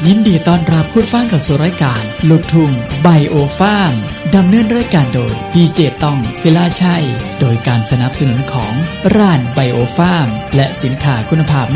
ยินดีต้อนรับผู้ฟังเข้าสู่รายการลูกทุ่งไบโอฟาร์มดำเนินรายการโดยดีเจต้องศิลาชัยโดยการสนับสนุนของร้านไบโอฟาร์มและสินค้าคุณภาพ